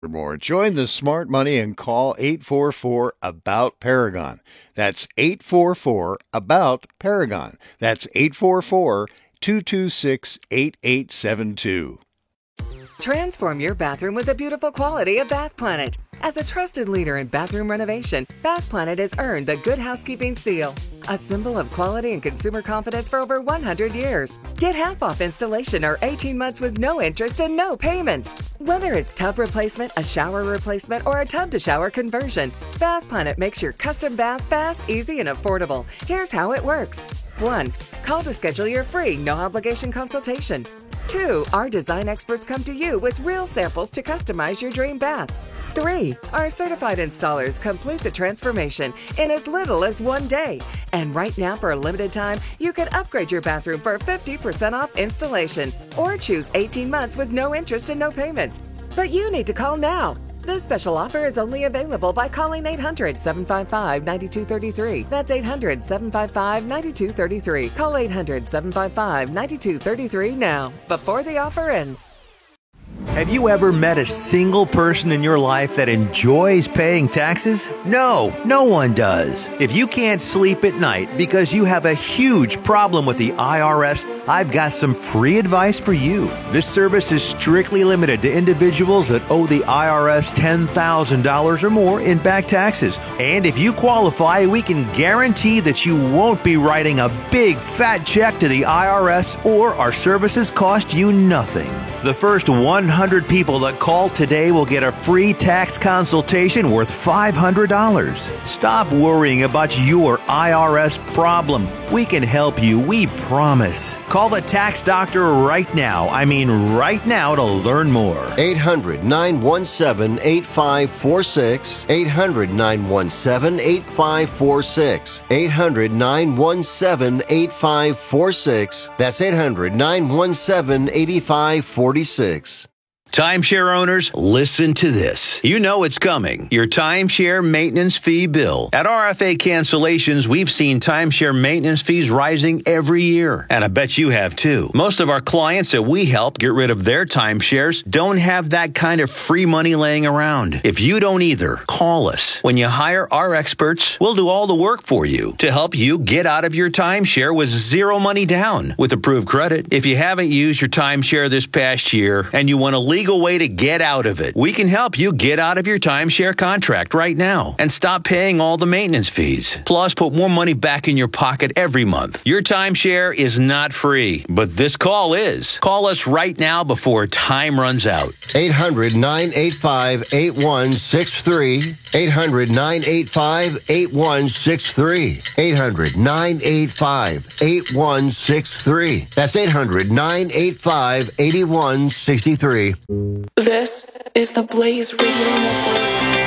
For more, join the Smart Money and call 844-ABOUT-PARAGON. That's 844-ABOUT-PARAGON. That's 844-226-8872. Transform your bathroom with the beautiful quality of Bath Planet. As a trusted leader in bathroom renovation, Bath Planet has earned the Good Housekeeping seal, a symbol of quality and consumer confidence for over 100 years. Get half off installation or 18 months with no interest and no payments. Whether it's tub replacement, a shower replacement, or a tub-to-shower conversion, Bath Planet makes your custom bath fast, easy, and affordable. Here's how it works. 1. Call to schedule your free, no-obligation consultation. 2. Our design experts come to you with real samples to customize your dream bath. 3. Our certified installers complete the transformation in as little as 1 day. And right now, for a limited time, you can upgrade your bathroom for 50% off installation or choose 18 months with no interest and no payments. But you need to call now. This special offer is only available by calling 800-755-9233. That's 800-755-9233. Call 800-755-9233 now, before the offer ends. Have you ever met a single person in your life that enjoys paying taxes? No, no one does. If you can't sleep at night because you have a huge problem with the IRS, I've got some free advice for you. This service is strictly limited to individuals that owe the IRS $10,000 or more in back taxes. And if you qualify, we can guarantee that you won't be writing a big fat check to the IRS, or our services cost you nothing. The first 100 people that call today will get a free tax consultation worth $500. Stop worrying about your IRS problem. We can help you, we promise. Call the tax doctor right now. I mean right now, to learn more. 800-917-8546. 800-917-8546. 800-917-8546. That's 800-917-8546. Timeshare owners, listen to this. You know it's coming. Your timeshare maintenance fee bill. At RFA Cancellations, we've seen timeshare maintenance fees rising every year. And I bet you have too. Most of our clients that we help get rid of their timeshares don't have that kind of free money laying around. If you don't either, call us. When you hire our experts, we'll do all the work for you to help you get out of your timeshare with zero money down with approved credit. If you haven't used your timeshare this past year and you want a legal way to get out of it, we can help you get out of your timeshare contract right now and stop paying all the maintenance fees. Plus, put more money back in your pocket every month. Your timeshare is not free, but this call is. Call us right now before time runs out. 800-985-8163. 800-985-8163. 800-985-8163. That's 800-985-8163. This is the Blaze Radio Network.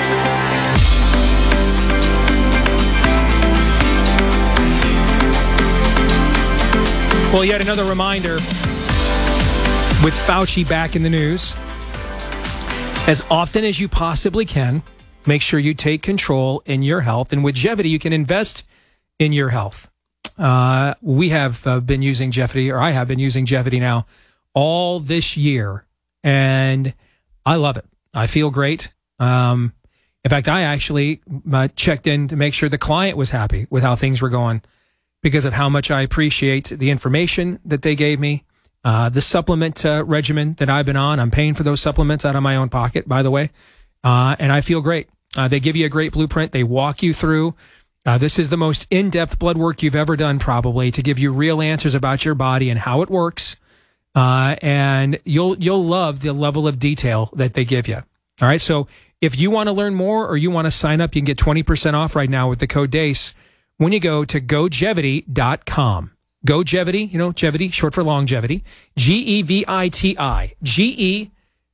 Well, yet another reminder with Fauci back in the news. As often as you possibly can, make sure you take control in your health. And with Jevity, you can invest in your health. We have been using Jevity, or I have been using Jevity now all this year. And I love it. I feel great. In fact, I actually checked in to make sure the client was happy with how things were going because of how much I appreciate the information that they gave me. The supplement regimen that I've been on, I'm paying for those supplements out of my own pocket, by the way. And I feel great. They give you a great blueprint. They walk you through. This is the most in-depth blood work you've ever done, probably, to give you real answers about your body and how it works. And you'll love the level of detail that they give you. All right. So if you want to learn more or you want to sign up, you can get 20% off right now with the code DACE when you go to GoJevity.com. GoJevity, Jevity, short for longevity. Geviti. Geviti.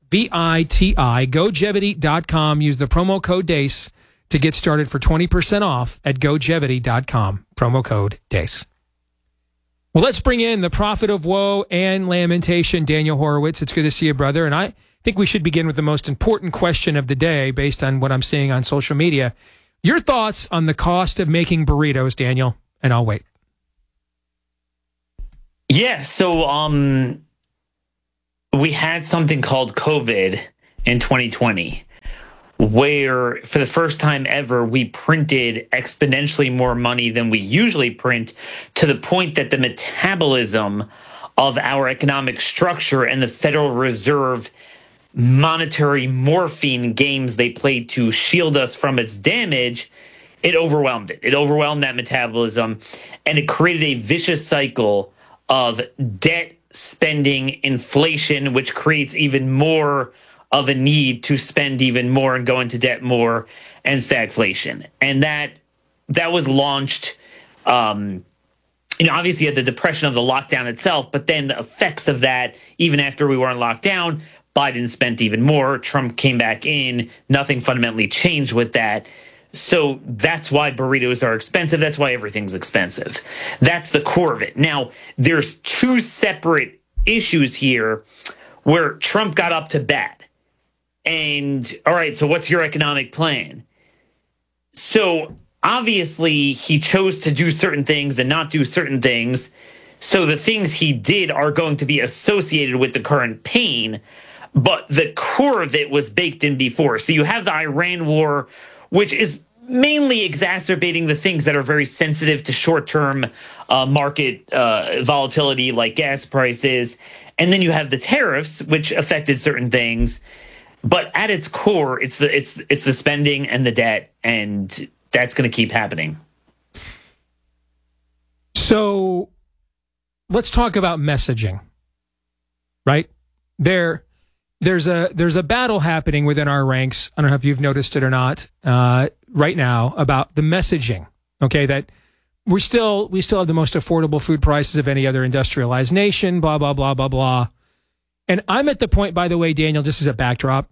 GoJevity.com. Use the promo code DACE to get started for 20% off at GoJevity.com. Promo code DACE. Well, let's bring in the prophet of woe and lamentation, Daniel Horowitz. It's good to see you, brother. And I think we should begin with the most important question of the day based on what I'm seeing on social media. Your thoughts on the cost of making burritos, Daniel, and I'll wait. Yeah, so we had something called COVID in 2020. where for the first time ever, we printed exponentially more money than we usually print, to the point that the metabolism of our economic structure and the Federal Reserve monetary morphine games they played to shield us from its damage, it overwhelmed it. It overwhelmed that metabolism, and it created a vicious cycle of debt, spending, inflation, which creates even more of a need to spend even more and go into debt more, and stagflation. And that was launched, obviously at the depression of the lockdown itself, but then the effects of that, even after we were on lockdown, Biden spent even more. Trump came back in. Nothing fundamentally changed with that. So that's why burritos are expensive. That's why everything's expensive. That's the core of it. Now, there's two separate issues here where Trump got up to bat. And, all right, so what's your economic plan? So obviously he chose to do certain things and not do certain things. So the things he did are going to be associated with the current pain. But the core of it was baked in before. So you have the Iran war, which is mainly exacerbating the things that are very sensitive to short-term market volatility, like gas prices. And then you have the tariffs, which affected certain things. But at its core, it's the spending and the debt, and that's going to keep happening. So let's talk about messaging, right? There's a battle happening within our ranks. I don't know if you've noticed it or not, right now, about the messaging. Okay, that we still have the most affordable food prices of any other industrialized nation. Blah blah blah blah blah. And I'm at the point, by the way, Daniel, just as a backdrop,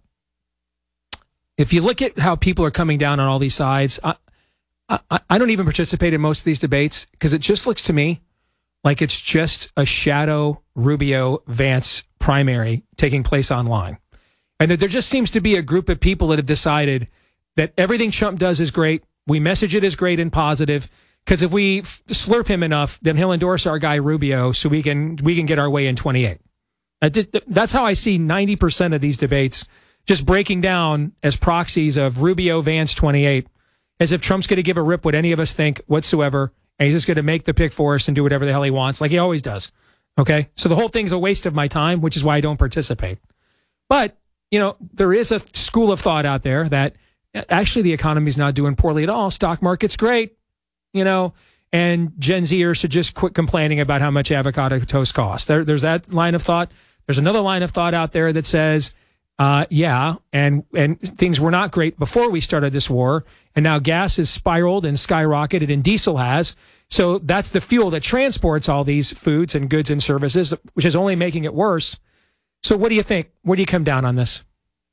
if you look at how people are coming down on all these sides, I don't even participate in most of these debates because it just looks to me like it's just a shadow Rubio Vance primary taking place online. And that there just seems to be a group of people that have decided that everything Trump does is great. We message it as great and positive because if we slurp him enough, then he'll endorse our guy Rubio so we can get our way in 28. That's how I see 90% of these debates just breaking down as proxies of Rubio, Vance, 28, as if Trump's going to give a rip what any of us think whatsoever, and he's just going to make the pick for us and do whatever the hell he wants, like he always does. Okay? So the whole thing's a waste of my time, which is why I don't participate. But, there is a school of thought out there that actually the economy's not doing poorly at all. Stock market's great, and Gen Zers should just quit complaining about how much avocado toast costs. There's that line of thought. There's another line of thought out there that says, and things were not great before we started this war, and now gas has spiraled and skyrocketed, and diesel has. So that's the fuel that transports all these foods and goods and services, which is only making it worse. So what do you think? Where do you come down on this?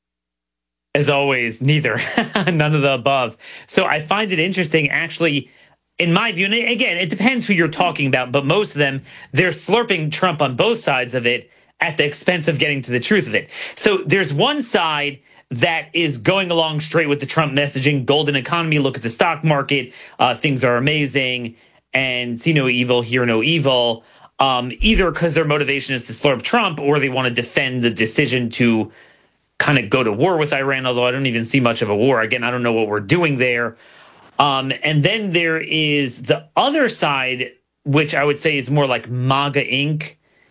As always, neither. None of the above. So I find it interesting, actually, in my view, and again, it depends who you're talking about, but most of them, they're slurping Trump on both sides of it at the expense of getting to the truth of it. So there's one side that is going along straight with the Trump messaging, golden economy, look at the stock market, things are amazing, and see no evil, hear no evil, either because their motivation is to slurp Trump or they want to defend the decision to kind of go to war with Iran, although I don't even see much of a war. Again, I don't know what we're doing there. And then there is the other side, which I would say is more like MAGA Inc.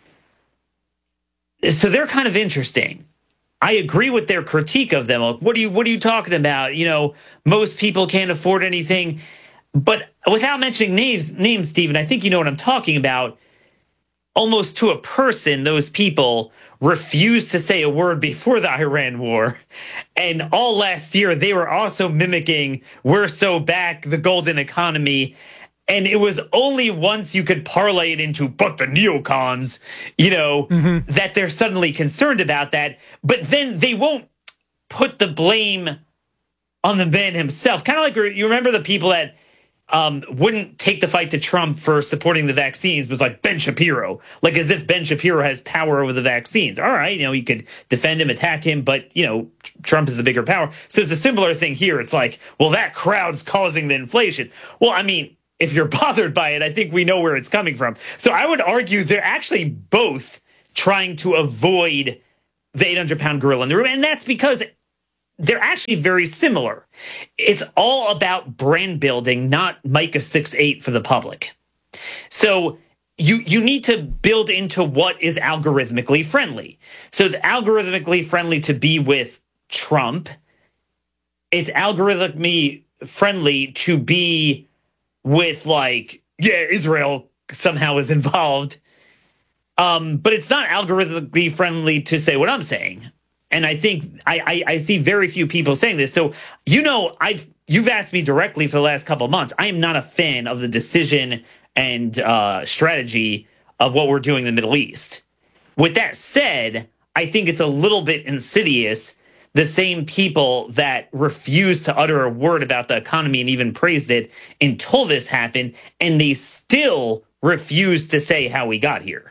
So they're kind of interesting. I agree with their critique of them. Like, what are you talking about? Most people can't afford anything. But without mentioning names, Stephen, I think you know what I'm talking about. Almost to a person, those people refused to say a word before the Iran war. And all last year, they were also mimicking, we're so back, the golden economy. And it was only once you could parlay it into, but the neocons, that they're suddenly concerned about that. But then they won't put the blame on the man himself. Kind of like, you remember the people that wouldn't take the fight to Trump for supporting the vaccines was like Ben Shapiro, like as if Ben Shapiro has power over the vaccines. All right, you could defend him, attack him, but, Trump is the bigger power. So it's a similar thing here. It's like, well, that crowd's causing the inflation. Well, I mean, if you're bothered by it, I think we know where it's coming from. So I would argue they're actually both trying to avoid the 800-pound gorilla in the room. And that's because they're actually very similar. It's all about brand building, not Micah 6.8 for the public. So you need to build into what is algorithmically friendly. So it's algorithmically friendly to be with Trump. It's algorithmically friendly to be with, like, Israel somehow is involved. But it's not algorithmically friendly to say what I'm saying. And I think I see very few people saying this. So, you've asked me directly for the last couple of months. I am not a fan of the decision and strategy of what we're doing in the Middle East. With that said, I think it's a little bit insidious. The same people that refused to utter a word about the economy and even praised it until this happened, and they still refuse to say how we got here.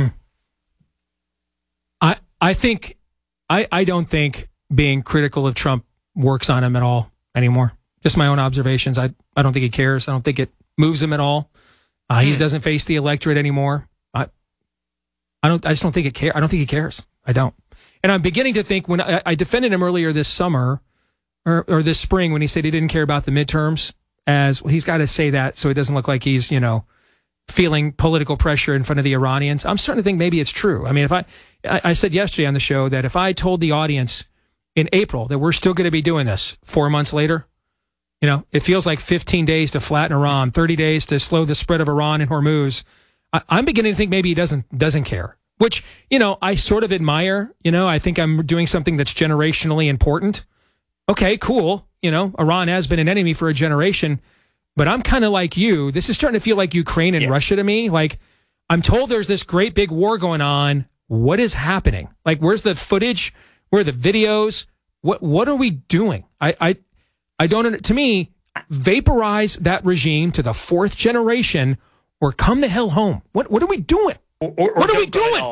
I don't think being critical of Trump works on him at all anymore. Just my own observations. I don't think he cares. I don't think it moves him at all. He doesn't face the electorate anymore. I just don't think it cares. I don't think he cares. I don't. And I'm beginning to think, when I defended him earlier this summer or this spring, when he said he didn't care about the midterms, as well, he's got to say that so it doesn't look like he's, feeling political pressure in front of the Iranians. I'm starting to think maybe it's true. I mean, if I said yesterday on the show that if I told the audience in April that we're still going to be doing this 4 months later, it feels like 15 days to flatten Iran, 30 days to slow the spread of Iran and Hormuz. I'm beginning to think maybe he doesn't care, which, I sort of admire. I think I'm doing something that's generationally important. Okay, cool. Iran has been an enemy for a generation. But I'm kind of like you. This is starting to feel like Ukraine and Russia to me. Like, I'm told there's this great big war going on. What is happening? Like, where's the footage? Where are the videos? What are we doing? I don't. To me, vaporize that regime to the fourth generation, or come the hell home. What are we doing? What are we doing?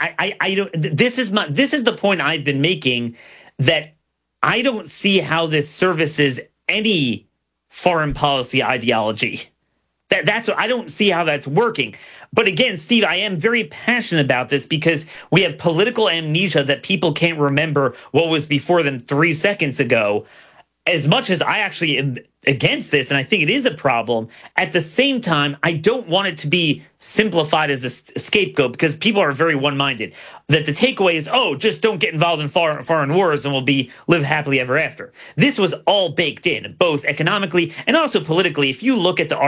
I don't. This is the point I've been making, that I don't see how this services any foreign policy ideology. That's I don't see how that's working. But again, Steve, I am very passionate about this because we have political amnesia that people can't remember what was before them 3 seconds ago. As much as I actually am against this, and I think it is a problem, at the same time, I don't want it to be simplified as a scapegoat, because people are very one-minded. That the takeaway is, just don't get involved in foreign wars and we'll live happily ever after. This was all baked in, both economically and also politically. If you look at the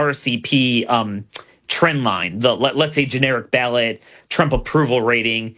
RCP trend line, the let's say generic ballot, Trump approval rating,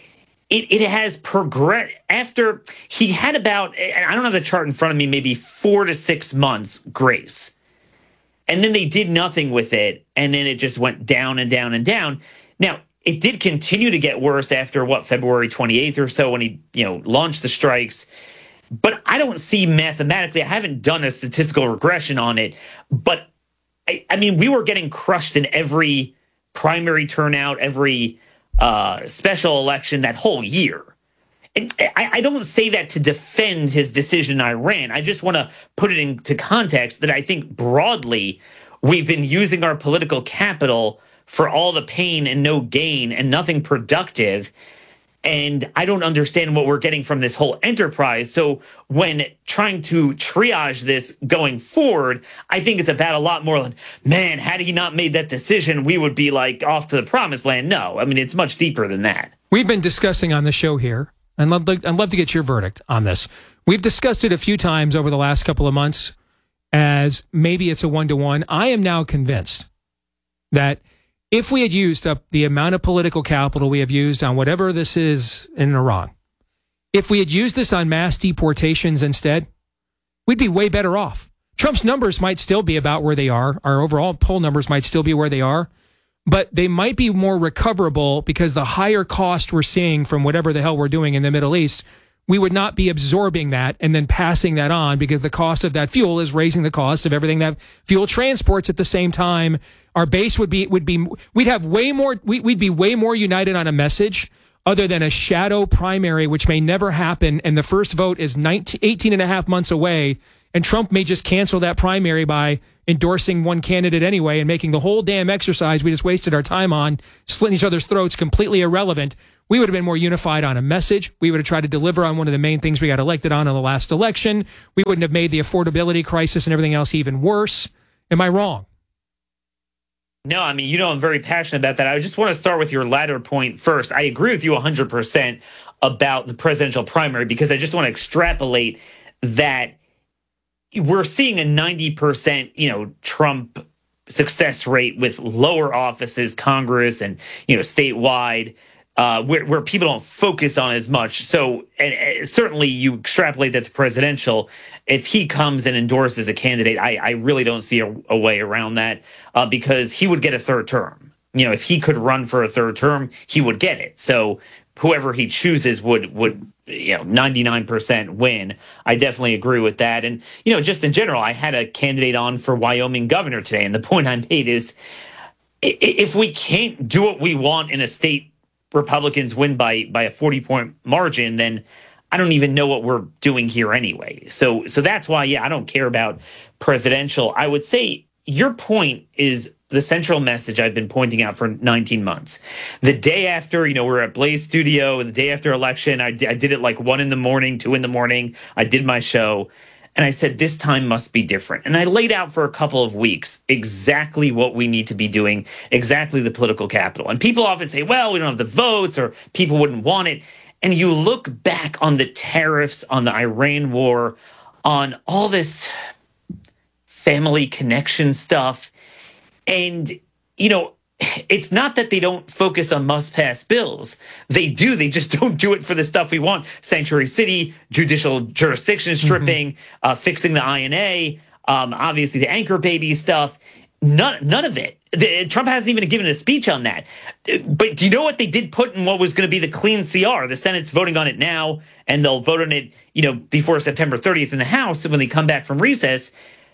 it has progressed. After he had about, I don't have the chart in front of me, maybe 4 to 6 months grace. And then they did nothing with it. And then it just went down and down and down. Now, it did continue to get worse after, February 28th or so, when he, launched the strikes. But I don't see mathematically, I haven't done a statistical regression on it. But, I mean, we were getting crushed in every primary turnout, every special election that whole year. And I don't say that to defend his decision in Iran. I just want to put it into context that I think broadly we've been using our political capital for all the pain and no gain and nothing productive. And I don't understand what we're getting from this whole enterprise. So when trying to triage this going forward, I think it's about a lot more like, man, had he not made that decision, we would be like off to the promised land. No, I mean, it's much deeper than that. We've been discussing on the show here, and I'd love to get your verdict on this. We've discussed it a few times over the last couple of months as maybe it's a 1-to-1. I am now convinced that if we had used up the amount of political capital we have used on whatever this is in Iran, if we had used this on mass deportations instead, we'd be way better off. Trump's numbers might still be about where they are. Our overall poll numbers might still be where they are, but they might be more recoverable because the higher cost we're seeing from whatever the hell we're doing in the Middle East, we would not be absorbing that and then passing that on, because the cost of that fuel is raising the cost of everything that fuel transports at the same time. Our base we'd be way more united on a message other than a shadow primary, which may never happen, and the first vote is 18 and a half months away, and Trump may just cancel that primary by endorsing one candidate anyway and making the whole damn exercise we just wasted our time on, slitting each other's throats, completely irrelevant. We would have been more unified on a message. We would have tried to deliver on one of the main things we got elected on in the last election. We wouldn't have made the affordability crisis and everything else even worse. Am I wrong? No, I mean, I'm very passionate about that. I just want to start with your latter point first. I agree with you 100% about the presidential primary, because I just want to extrapolate that we're seeing a 90%, Trump success rate with lower offices, Congress, and, statewide, where people don't focus on as much. So, and certainly you extrapolate that to presidential. If he comes and endorses a candidate, I really don't see a way around that, because he would get a third term. If he could run for a third term, he would get it. So whoever he chooses would 99% win. I definitely agree with that. And, just in general, I had a candidate on for Wyoming governor today. And the point I made is, if we can't do what we want in a state, Republicans win by a 40-point margin, then I don't even know what we're doing here anyway. So that's why, I don't care about presidential. I would say your point is the central message I've been pointing out for 19 months. The day after, we're at Blaze Studio, the day after election, I did it like 1 a.m, 2 a.m. I did my show. And I said, this time must be different. And I laid out for a couple of weeks exactly what we need to be doing, exactly the political capital. And people often say, well, we don't have the votes, or people wouldn't want it. And you look back on the tariffs, on the Iran war, on all this family connection stuff. And, it's not that they don't focus on must-pass bills. They do. They just don't do it for the stuff we want. Sanctuary city, judicial jurisdiction stripping, fixing the INA, obviously the anchor baby stuff. None of it. Trump hasn't even given a speech on that. But do you know what they did put in what was going to be the clean CR? The Senate's voting on it now, and they'll vote on it, before September 30th in the House when they come back from recess.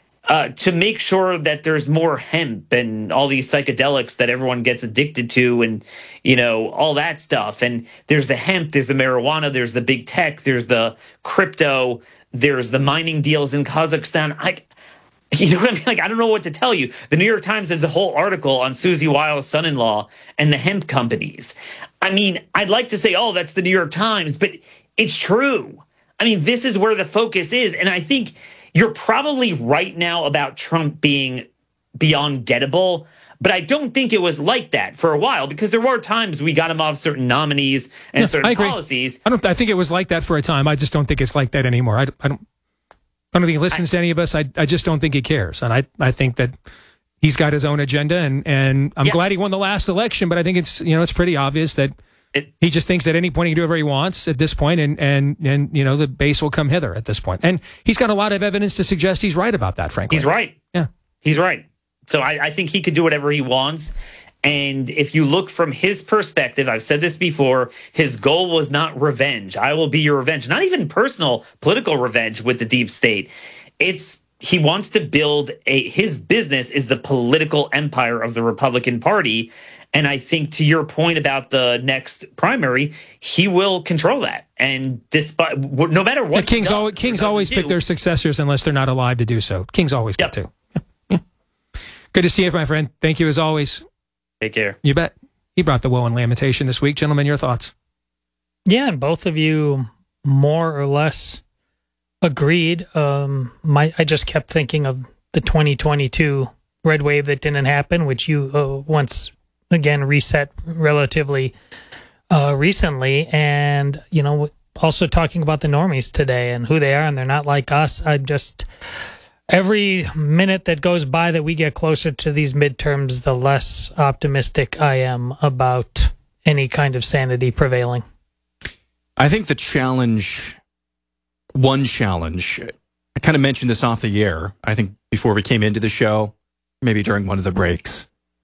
To make sure that there's more hemp and all these psychedelics that everyone gets addicted to, and, all that stuff. And there's the hemp, there's the marijuana, there's the big tech, there's the crypto, there's the mining deals in Kazakhstan. You know what I mean? Like, I don't know what to tell you. The New York Times has a whole article on Susie Wiles' son-in-law and the hemp companies. I mean, I'd like to say, oh, that's the New York Times, but it's true. I mean, this is where the focus is. And I think you're probably right now about Trump being beyond gettable, but I don't think it was like that for a while, because there were times we got him off certain nominees and certain policies. I think it was like that for a time. I just don't think it's like that anymore. I don't think he listens to any of us. I just don't think he cares. And I think that he's got his own agenda, and I'm glad he won the last election, but I think it's, it's pretty obvious that he just thinks at any point he can do whatever he wants at this point, and the base will come hither at this point. And he's got a lot of evidence to suggest he's right about that, frankly. He's right. Yeah. He's right. So I think he could do whatever he wants. And if you look from his perspective, I've said this before, his goal was not revenge. I will be your revenge. Not even personal political revenge with the deep state. He wants to build his business is the political empire of the Republican Party. And I think, to your point about the next primary, he will control that. And despite no matter what, Kings always pick their successors unless they're not alive to do so. Kings always get to. Yeah. Good to see you, my friend. Thank you as always. Take care. You bet. He brought the woe and lamentation this week, gentlemen. Your thoughts? Yeah, and both of you more or less agreed. I just kept thinking of the 2022 red wave that didn't happen, which you once again reset relatively recently, and also talking about the normies today and who they are, and they're not like us. Every minute that goes by that we get closer to these midterms, the less optimistic I am about any kind of sanity prevailing. I think the challenge, I kind of mentioned this off the air, I think before we came into the show, maybe during one of the breaks,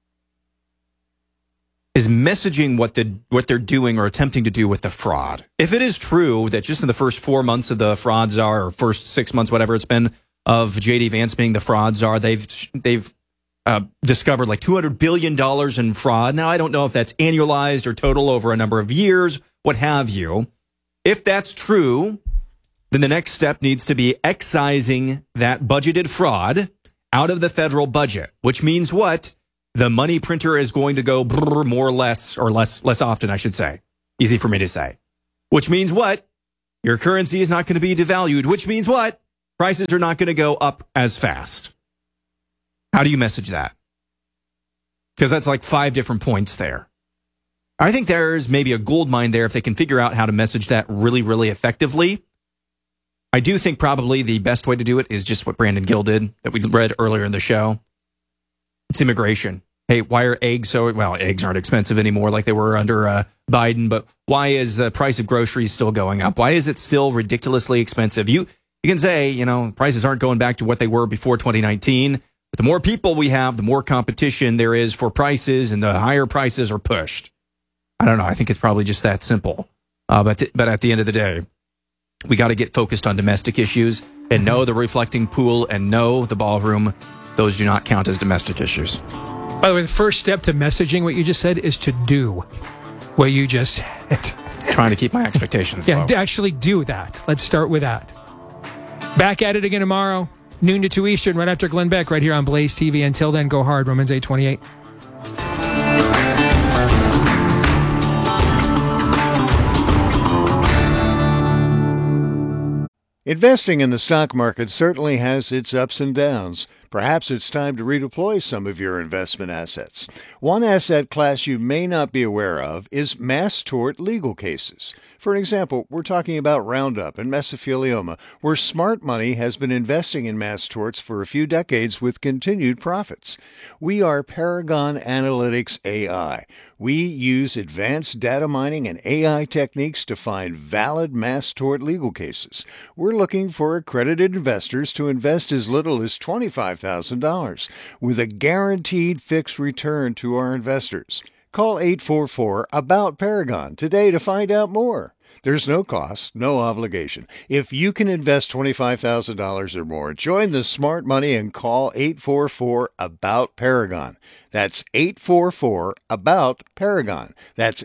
is messaging what they're doing or attempting to do with the fraud. If it is true that just in the first 4 months of the fraud czar, or first 6 months, whatever it's been, of J.D. Vance being the fraud czar, they've discovered like $200 billion in fraud. Now, I don't know if that's annualized or total over a number of years, what have you. If that's true, then the next step needs to be excising that budgeted fraud out of the federal budget, which means what? The money printer is going to go more or less, or less often, I should say. Easy for me to say. Which means what? Your currency is not going to be devalued, which means what? Prices are not going to go up as fast. How do you message that? Because that's like 5 different points there. I think there's maybe a gold mine there if they can figure out how to message that really, really effectively. I do think probably the best way to do it is just what Brandon Gill did that we read earlier in the show. It's immigration. Hey, why are eggs so... Well, eggs aren't expensive anymore like they were under Biden, but why is the price of groceries still going up? Why is it still ridiculously expensive? You can say, prices aren't going back to what they were before 2019, but the more people we have, the more competition there is for prices, and the higher prices are pushed. I don't know. I think it's probably just that simple. But at the end of the day, we got to get focused on domestic issues and know the reflecting pool and know the ballroom. Those do not count as domestic issues. By the way, the first step to messaging what you just said is to do what you just said. Trying to keep my expectations low. Yeah, to actually do that. Let's start with that. Back at it again tomorrow, noon to 2 Eastern, right after Glenn Beck, right here on Blaze TV. Until then, go hard. Romans 8:28. Investing in the stock market certainly has its ups and downs. Perhaps it's time to redeploy some of your investment assets. One asset class you may not be aware of is mass tort legal cases. For example, we're talking about Roundup and mesothelioma, where smart money has been investing in mass torts for a few decades with continued profits. We are Paragon Analytics AI. We use advanced data mining and AI techniques to find valid mass tort legal cases. We're looking for accredited investors to invest as little as $25,000 with a guaranteed fixed return to our investors. Call 844-ABOUT-PARAGON today to find out more. There's no cost, no obligation. If you can invest $25,000 or more, join the smart money and call 844-ABOUT-PARAGON. That's 844-ABOUT-PARAGON. That's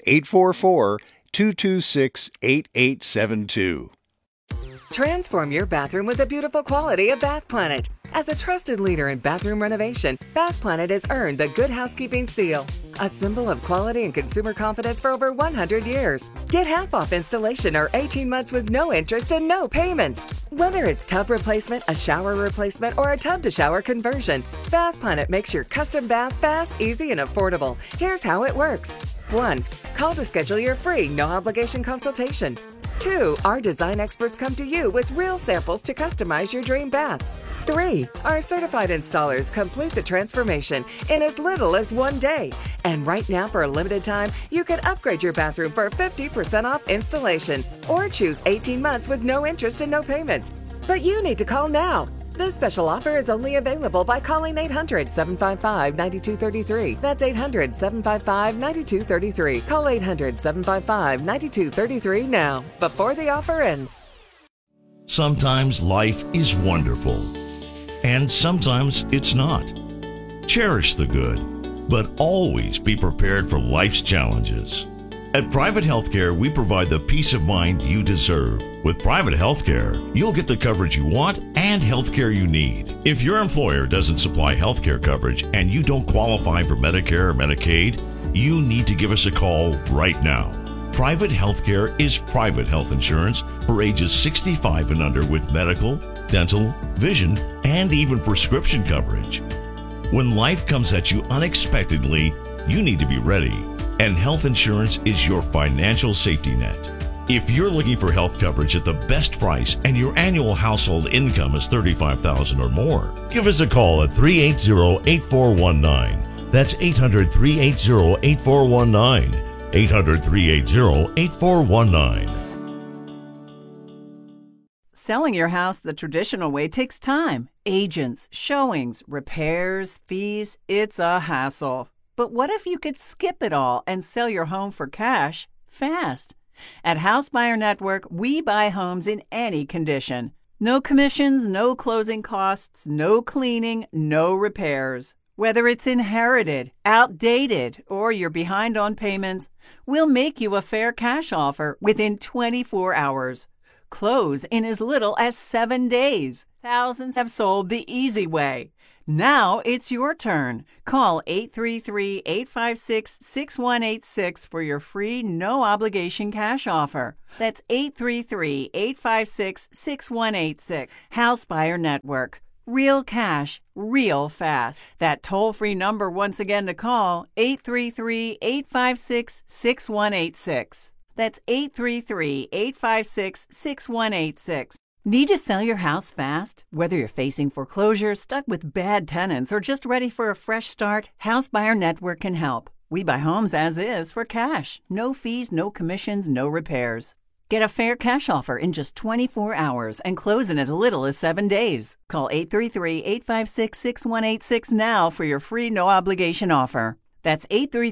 844-226-8872. Transform your bathroom with the beautiful quality of Bath Planet. As a trusted leader in bathroom renovation, Bath Planet has earned the Good Housekeeping Seal, a symbol of quality and consumer confidence for over 100 years. Get half off installation or 18 months with no interest and no payments. Whether it's tub replacement, a shower replacement, or a tub-to-shower conversion, Bath Planet makes your custom bath fast, easy, and affordable. Here's how it works. 1. Call to schedule your free, no-obligation consultation. 2. Our design experts come to you with real samples to customize your dream bath. 3. Our certified installers complete the transformation in as little as 1 day. And right now, for a limited time, you can upgrade your bathroom for 50% off installation or choose 18 months with no interest and no payments. But you need to call now. This special offer is only available by calling 800-755-9233. That's 800-755-9233. Call 800-755-9233 now, before the offer ends. Sometimes life is wonderful, and sometimes it's not. Cherish the good, but always be prepared for life's challenges. At Private Healthcare, we provide the peace of mind you deserve. With Private Healthcare, you'll get the coverage you want and healthcare you need. If your employer doesn't supply healthcare coverage and you don't qualify for Medicare or Medicaid, you need to give us a call right now. Private Healthcare is private health insurance for ages 65 and under with medical, dental, vision, and even prescription coverage. When life comes at you unexpectedly, you need to be ready, and health insurance is your financial safety net. If you're looking for health coverage at the best price and your annual household income is $35,000 or more, give us a call at 380-8419. That's 800-380-8419. 800-380-8419. Selling your house the traditional way takes time. Agents, showings, repairs, fees. It's a hassle. But what if you could skip it all and sell your home for cash fast? At House Buyer Network, we buy homes in any condition. No commissions, no closing costs, no cleaning, no repairs. Whether it's inherited, outdated, or you're behind on payments, we'll make you a fair cash offer within 24 hours. Close in as little as 7 days. Thousands have sold the easy way. Now it's your turn. Call 833-856-6186 for your free, no-obligation cash offer. That's 833-856-6186. House Buyer Network. Real cash, real fast. That toll-free number once again to call, 833-856-6186. That's 833-856-6186. Need to sell your house fast? Whether you're facing foreclosure, stuck with bad tenants, or just ready for a fresh start, House Buyer Network can help. We buy homes as is for cash. No fees, no commissions, no repairs. Get a fair cash offer in just 24 hours and close in as little as 7 days. Call 833-856-6186 now for your free no-obligation offer. That's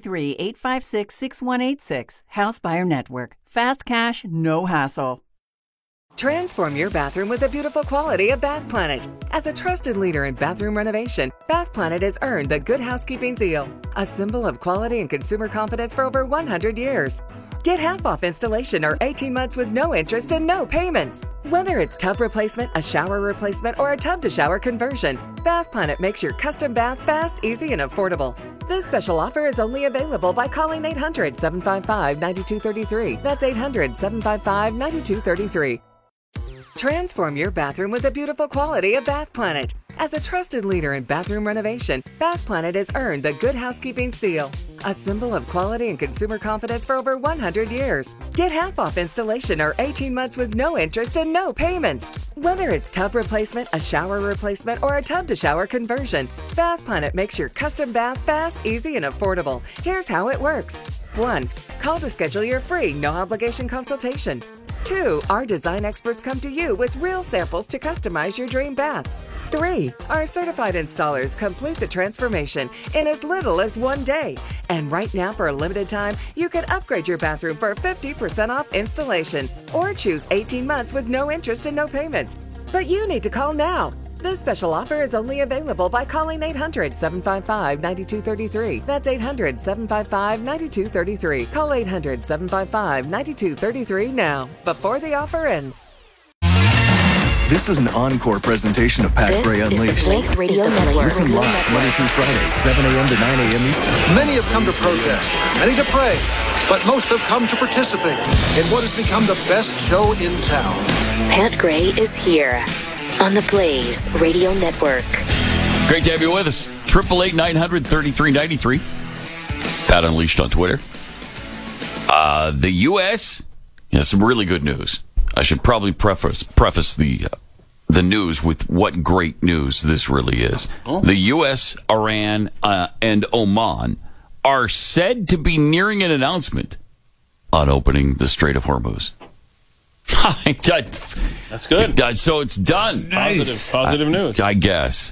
833-856-6186. House Buyer Network. Fast cash, no hassle. Transform your bathroom with the beautiful quality of Bath Planet. As a trusted leader in bathroom renovation, Bath Planet has earned the Good Housekeeping seal, a symbol of quality and consumer confidence for over 100 years. Get half off installation or 18 months with no interest and no payments. Whether it's tub replacement, a shower replacement, or a tub-to-shower conversion, Bath Planet makes your custom bath fast, easy, and affordable. This special offer is only available by calling 800-755-9233. That's 800-755-9233. Transform your bathroom with the beautiful quality of Bath Planet. As a trusted leader in bathroom renovation, Bath Planet has earned the Good Housekeeping seal, a symbol of quality and consumer confidence for over 100 years. Get half off installation or 18 months with no interest and no payments. Whether it's tub replacement, a shower replacement, or a tub-to-shower conversion, Bath Planet makes your custom bath fast, easy, and affordable. Here's how it works. 1. Call to schedule your free, no-obligation consultation. 2. Our design experts come to you with real samples to customize your dream bath. 3. Our certified installers complete the transformation in as little as 1 day. And right now, for a limited time, you can upgrade your bathroom for 50% off installation or choose 18 months with no interest and no payments. But you need to call now. This special offer is only available by calling 800-755-9233. That's 800-755-9233. Call 800-755-9233 now, before the offer ends. This is an encore presentation of Pat Gray Unleashed. Blaze Radio Network. Listen live Monday through Friday, 7 a.m. to 9 a.m. Eastern. Many have come to protest, many to pray, but most have come to participate in what has become the best show in town. Pat Gray is here on the Blaze Radio Network. Great to have you with us. 888-900-3393. Pat Unleashed on Twitter. The U.S. has some really good news. I should probably preface the news with what great news this really is. Oh. The U.S., Iran, and Oman are said to be nearing an announcement on opening the Strait of Hormuz. That's good. So it's done. Nice. Positive news. I guess.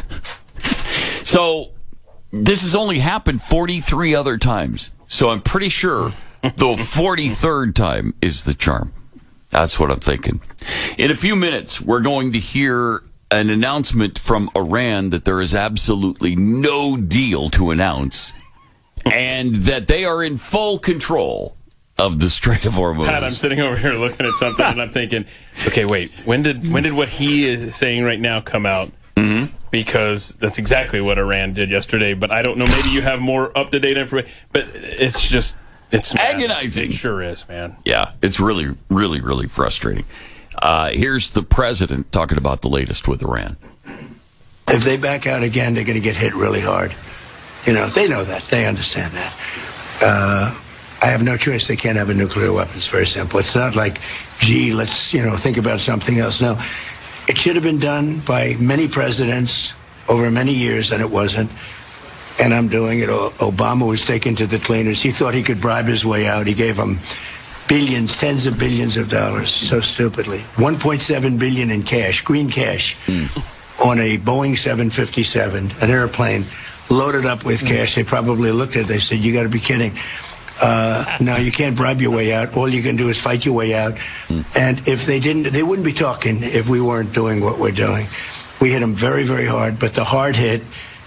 So this has only happened 43 other times. So I'm pretty sure the 43rd time is the charm. That's what I'm thinking. In a few minutes, we're going to hear an announcement from Iran that there is absolutely no deal to announce and that they are in full control of the Strait of Hormuz. Pat, I'm sitting over here looking at something and I'm thinking, okay, wait, when did what he is saying right now come out? Mm-hmm. Because that's exactly what Iran did yesterday, but I don't know, maybe you have more up-to-date information, but it's agonizing. It sure is, man. Yeah, it's really, really, really frustrating. Here's the president talking about the latest with Iran. If they back out again, they're going to get hit really hard. You know, they know that. They understand that. I have no choice. They can't have a nuclear weapon. It's very simple. It's not like, gee, let's, think about something else. No, it should have been done by many presidents over many years, and it wasn't. And I'm doing it. Obama was taken to the cleaners. He thought he could bribe his way out. He gave them billions, tens of billions of dollars, so stupidly. $1.7 billion in cash, green cash, on a Boeing 757, an airplane loaded up with cash. They probably looked at it. They said, you got to be kidding. No, you can't bribe your way out. All you can do is fight your way out. And if they didn't, they wouldn't be talking if we weren't doing what we're doing. We hit them very, very hard, but the hard hit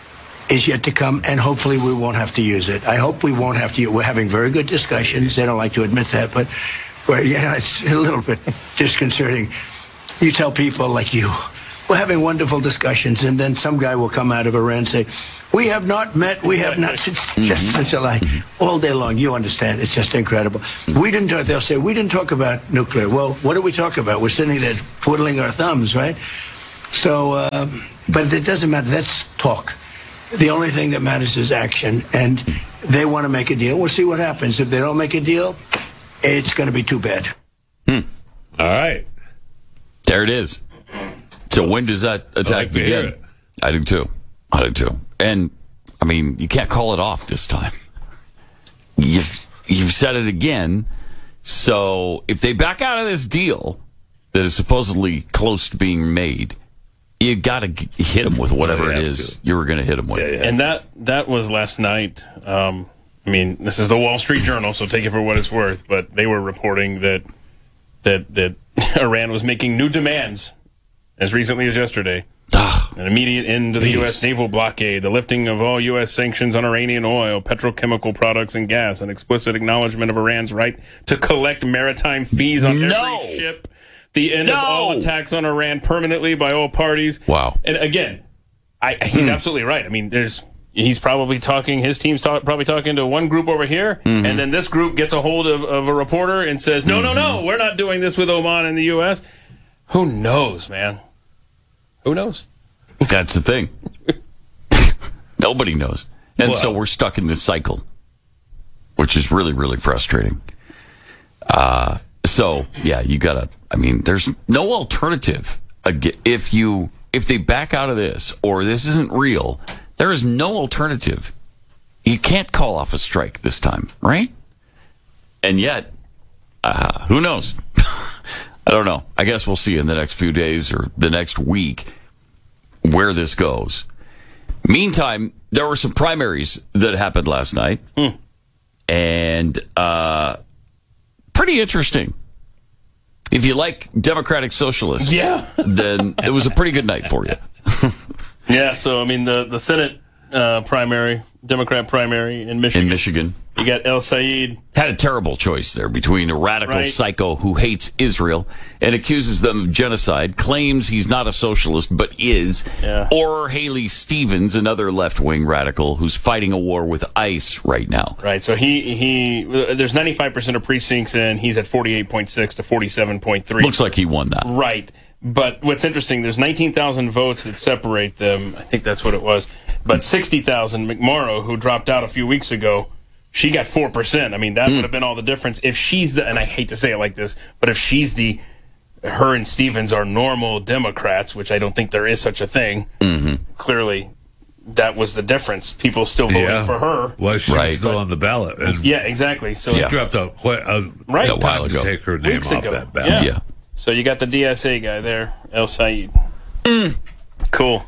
is yet to come, and hopefully we won't have to use it. I hope we won't have to. We're having very good discussions. They don't like to admit that, but it's a little bit disconcerting. You tell people like you, we're having wonderful discussions, and then some guy will come out of Iran and say, we have not met, we have not. It's just such a lie. All day long, you understand. It's just incredible. We didn't talk, they'll say, we didn't talk about nuclear. Well, what do we talk about? We're sitting there twiddling our thumbs, right? So, but it doesn't matter. That's talk. The only thing that matters is action, and they want to make a deal. We'll see what happens. If they don't make a deal, it's going to be too bad. All right. There it is. So when does that attack begin? I do too. And, I mean, you can't call it off this time. You've said it again. So if they back out of this deal that is supposedly close to being made, you got to hit them with whatever it is you were going to hit them with. Yeah. And that was last night. I mean, this is the Wall Street Journal, so take it for what it's worth. But they were reporting that Iran was making new demands as recently as yesterday. An immediate end to the U.S. naval blockade, the lifting of all U.S. sanctions on Iranian oil, petrochemical products, and gas, an explicit acknowledgement of Iran's right to collect maritime fees on every ship, the end of all attacks on Iran permanently by all parties. Wow. And again, he's absolutely right. I mean, he's probably talking, his team's probably talking to one group over here, and then this group gets a hold of a reporter and says, no, we're not doing this with Oman and the U.S. Who knows, man? Who knows? That's the thing. Nobody knows. And so we're stuck in this cycle, which is really, really frustrating. So, yeah, you got to, I mean, there's no alternative. If they back out of this or this isn't real, there is no alternative. You can't call off a strike this time, right? And yet, who knows? I don't know. I guess we'll see in the next few days or the next week where this goes. Meantime, there were some primaries that happened last night. And pretty interesting. If you like Democratic Socialists, then it was a pretty good night for you. Yeah, so, I mean, the Senate primary, Democrat primary in Michigan. You got El Sayed. Had a terrible choice there between a radical psycho who hates Israel and accuses them of genocide, claims he's not a socialist but is, or Haley Stevens, another left-wing radical who's fighting a war with ICE right now. Right, so he there's 95% of precincts and he's at 48.6 to 47.3. Looks like he won that. Right. But what's interesting, there's 19,000 votes that separate them. I think that's what it was. But 60,000, McMorrow, who dropped out a few weeks ago, she got 4%. I mean, that would have been all the difference. If she's and I hate to say it like this, but if she's her and Stevens are normal Democrats, which I don't think there is such a thing, clearly that was the difference. People still voting for her. Well, she's still on the ballot. And yeah, exactly. So she dropped out a while ago to take her name off that ballot. Yeah. So you got the DSA guy there, El Sayed. Cool.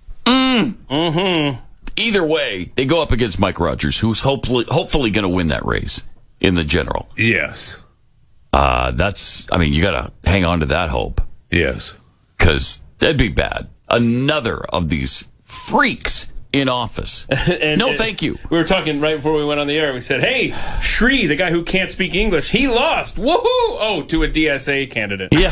Either way, they go up against Mike Rogers, who's hopefully going to win that race in the general. Yes. You got to hang on to that hope. Yes. Because that'd be bad. Another of these freaks in office. Thank you. We were talking right before we went on the air. We said, hey, Shree, the guy who can't speak English, he lost. Woohoo! Oh, to a DSA candidate. Yeah.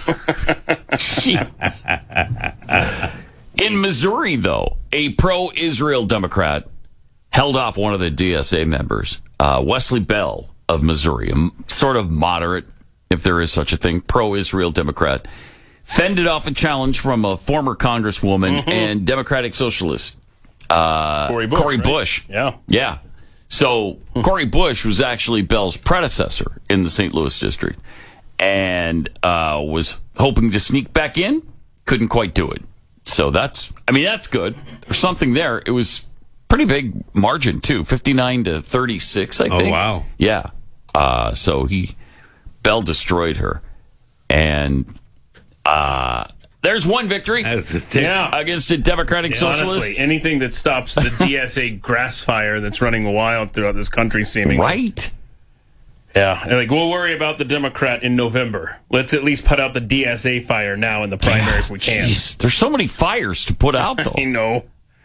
In Missouri, though, a pro-Israel Democrat held off one of the DSA members, Wesley Bell of Missouri, a sort of moderate, if there is such a thing, pro-Israel Democrat, fended off a challenge from a former congresswoman and Democratic Socialist, Cori Bush. Yeah. So Cori Bush was actually Bell's predecessor in the St. Louis district and was hoping to sneak back in. Couldn't quite do it. So that's good. There's something there. It was pretty big margin, too. 59 to 36, I think. Oh, wow. Yeah. So Bell destroyed her. And there's one victory against a Democratic Socialist. Honestly, anything that stops the DSA grass fire that's running wild throughout this country, seemingly. Right. Yeah, we'll worry about the Democrat in November. Let's at least put out the DSA fire now in the primary if we can. Geez, there's so many fires to put out, though. I know.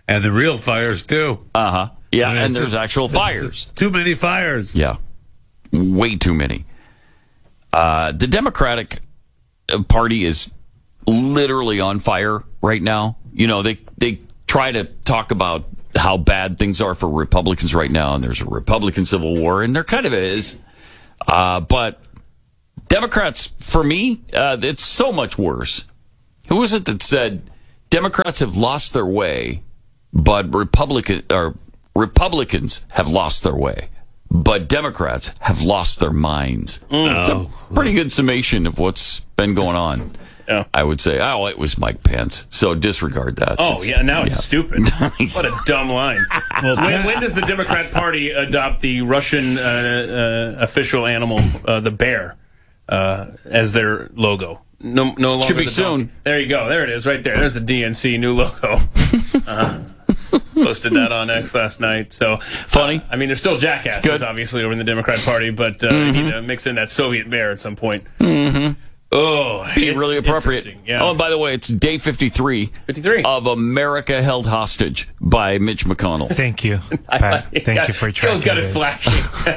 And the real fires, too. Uh-huh. Yeah, I mean, and there's actual fires. Too many fires. Yeah. Way too many. The Democratic Party is literally on fire right now. You know, they try to talk about how bad things are for Republicans right now, and there's a Republican civil war, and there kind of is. But Democrats, for me, it's so much worse. Who was it that said Democrats have lost their way, but Republicans have lost their way, but Democrats have lost their minds? It's a pretty good summation of what's been going on. Yeah. I would say, it was Mike Pence, so disregard that. Now it's stupid. What a dumb line. Well, when does the Democrat Party adopt the Russian official animal, the bear, as their logo? No longer. Should be soon. There you go. There it is, right there. There's the DNC new logo. Posted that on X last night. So funny. I mean, they're still jackasses, obviously, over in the Democrat Party, but you need to mix in that Soviet bear at some point. Mm-hmm. Oh, it's really appropriate. Yeah. Oh, and by the way, it's day 53 of America held hostage by Mitch McConnell. Thank you, Pat. Thank you for tracking Joe's got it flashing.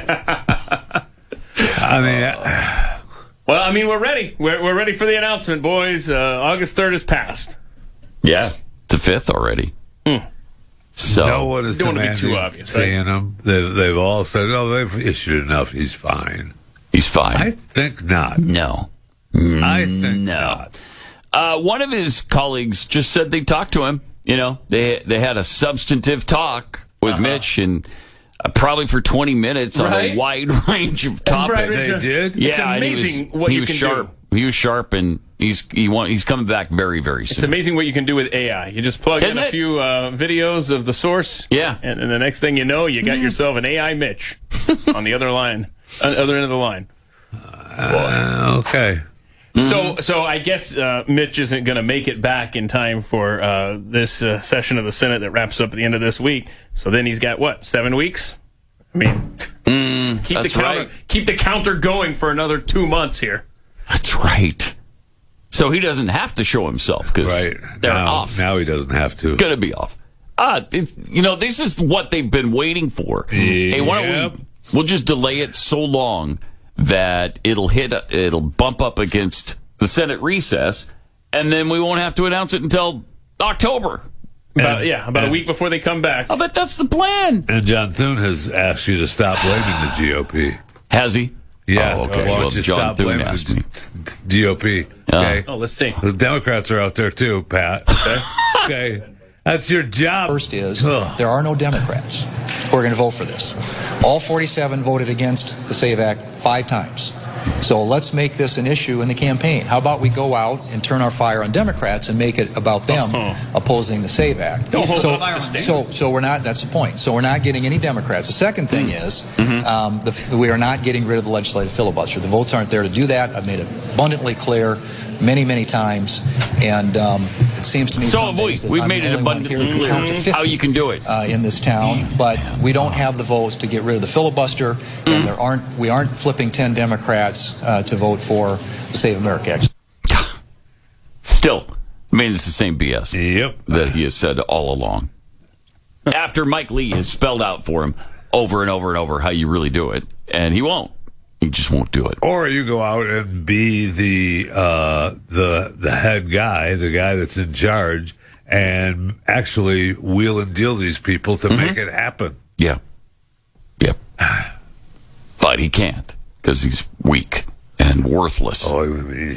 Well, we're ready. We're ready for the announcement, boys. August 3rd is passed. Yeah, it's the 5th already. So no one is demanding seeing him. They've all said, they've issued enough. He's fine. He's fine. I think not. No. I think not. One of his colleagues just said they talked to him. You know, they had a substantive talk with Mitch, and probably for 20 minutes on a wide range of topics. They did? Yeah, it's amazing what you can do. He was sharp, and he's coming back very, very soon. It's amazing what you can do with AI. You just plug in a few videos of the source, and the next thing you know, you got yourself an AI Mitch on the other line, other end of the line. Okay. So I guess Mitch isn't going to make it back in time for this session of the Senate that wraps up at the end of this week. So then he's got 7 weeks? I mean, keep the counter going for another 2 months here. That's right. So he doesn't have to show himself because they're off. Now he doesn't have to. Going to be off. This is what they've been waiting for. Hey, why don't we'll just delay it so long that it'll bump up against the Senate recess, and then we won't have to announce it until October. About a week before they come back. I bet that's the plan. And John Thune has asked you to stop blaming the GOP. Has he? Yeah. Oh, okay. Why don't you John stop blaming the GOP? Okay. Let's see. The Democrats are out there too, Pat. Okay. That's your job. First is there are no Democrats who are going to vote for this. All 47 voted against the SAVE Act 5 times. So let's make this an issue in the campaign. How about we go out and turn our fire on Democrats and make it about them opposing the SAVE Act? So we're not, that's the point. So we're not getting any Democrats. The second thing is we are not getting rid of the legislative filibuster. The votes aren't there to do that. I've made it abundantly clear many, many times, and it seems to me we've made it abundantly clear how you can do it in this town, but we don't have the votes to get rid of the filibuster, and we aren't flipping 10 Democrats to vote for the Save America Act. Still, it's the same BS that he has said all along. After Mike Lee has spelled out for him over and over and over how you really do it, and he won't. He just won't do it. Or you go out and be the head guy, the guy that's in charge, and actually wheel and deal these people to make it happen. Yeah. Yep. But he can't because he's weak and worthless. Oh,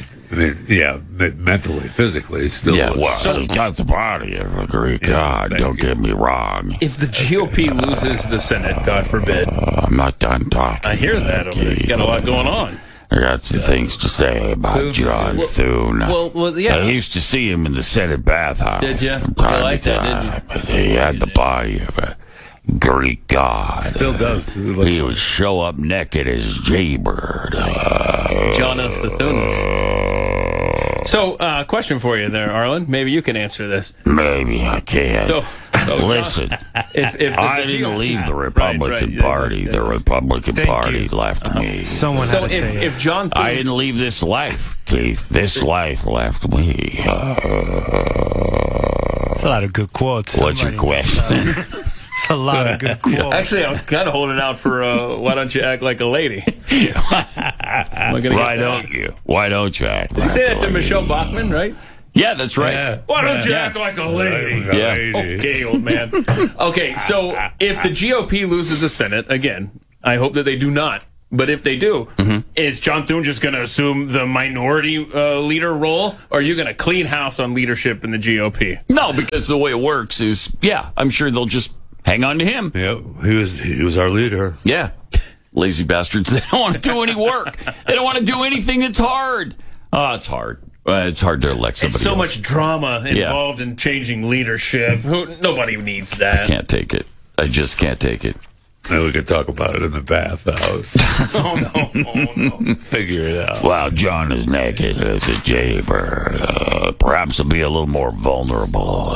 mentally, physically, still. Yeah, he got the body of a Greek god. Don't get me wrong. If the GOP loses the Senate, God forbid. I'm not done talking. I hear that over there. You got a lot going on. I got some things to say about John Thune. I used to see him in the Senate bathhouse. Did you? From time to time. But he had the body of a Greek god. Still does. He would show up naked as Jaybird. John S. Thune. So, question for you there, Arlen. Maybe you can answer this. Maybe I can. So listen, if I didn't leave the Republican Party. The Republican Party left me. If John Thune... I didn't leave this life, Keith. This life left me. a lot of good quotes. What's your question? It's a lot of good quotes. Actually, I was kind of holding out for why don't you act like a lady? Why don't you? Why don't you act Did like you say that a to lady? Michelle Bachmann, right? Yeah, that's right. Yeah. Why don't you act like a lady? Yeah. Okay, old man. Okay, so if the GOP loses the Senate, again, I hope that they do not. But if they do, is John Thune just going to assume the minority leader role? Or are you going to clean house on leadership in the GOP? No, because the way it works is, I'm sure they'll just hang on to him. Yeah, he was our leader. Yeah. Lazy bastards. They don't want to do any work. They don't want to do anything that's hard. Oh, it's hard. It's hard to elect somebody It's so else. much drama involved in changing leadership. Nobody needs that. I can't take it. I just can't take it. And we could talk about it in the bathhouse. No. Figure it out. Wow, John is naked as a jaybird. Perhaps he'll be a little more vulnerable.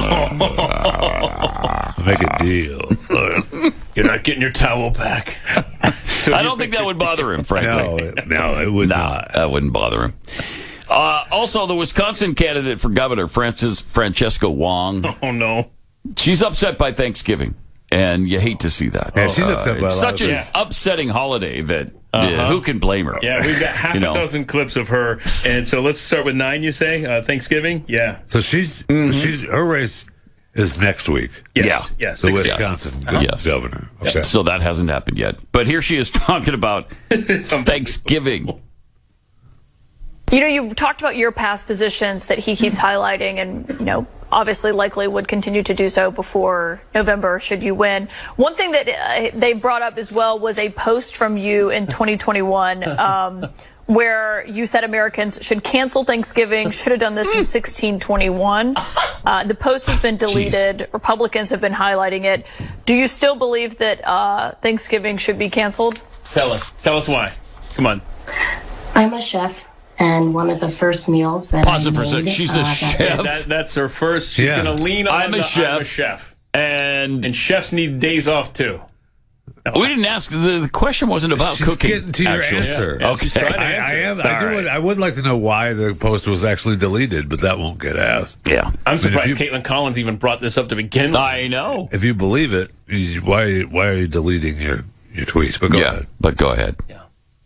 Make a deal. You're not getting your towel back. I don't think that would bother him, frankly. No, it would not. That wouldn't bother him. Also, the Wisconsin candidate for governor, Francesca Wong. Oh, no. She's upset by Thanksgiving, and you hate to see that. Yeah, she's upset by it's a lot such of an things. upsetting holiday that who can blame her? Yeah, we've got half a dozen clips of her. And so let's start with 9, you say? Thanksgiving? Yeah. So she's her race is next week. Yes. Yes. The Wisconsin governor. Okay. So that hasn't happened yet. But here she is talking about Thanksgiving. You know, you talked about your past positions that he keeps highlighting and, you know, obviously likely would continue to do so before November should you win. One thing that they brought up as well was a post from you in 2021 where you said Americans should cancel Thanksgiving, should have done this in 1621. The post has been deleted. Jeez. Republicans have been highlighting it. Do you still believe that Thanksgiving should be canceled? Tell us why. Come on. I'm a chef. And one of the first meals that Pause I it for a made, second. She's a chef. That's her first. She's going to lean on I'm a chef. And chefs need days off, too. We didn't ask. The question wasn't about She's cooking. Getting to your answer. Yeah. Okay. I would like to know why the post was actually deleted, but that won't get asked. Yeah. I'm surprised Caitlin Collins even brought this up to begin with. I know. If you believe it, why are you deleting your tweets? But go ahead. But go ahead. Yeah.